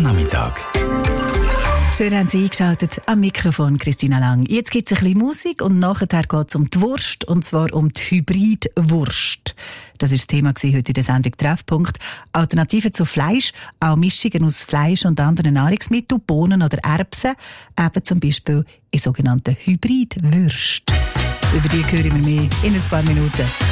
am Nachmittag. Schön haben Sie eingeschaltet. Am Mikrofon Christina Lang. Jetzt gibt es ein bisschen Musik und nachher geht es um die Wurst, und zwar um die Hybridwurst. Das war das Thema heute in der Sendung Treffpunkt. Alternativen zu Fleisch, auch Mischungen aus Fleisch und anderen Nahrungsmitteln, Bohnen oder Erbsen, eben zum Beispiel in sogenannten Hybridwürsten. Über die hören wir mehr in ein paar Minuten.